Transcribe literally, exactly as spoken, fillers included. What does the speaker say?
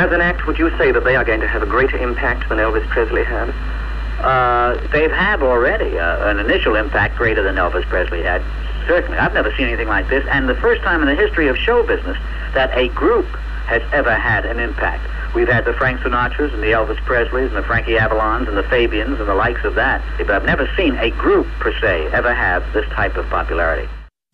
As an act, would you say that they are going to have a greater impact than Elvis Presley had? Uh, they've had already uh, an initial impact greater than Elvis Presley had. Certainly. I've never seen anything like this, and the first time in the history of show business that a group has ever had an impact. We've had the Frank Sinatras and the Elvis Presleys and the Frankie Avalons and the Fabians and the likes of that. But I've never seen a group, per se, ever have this type of popularity.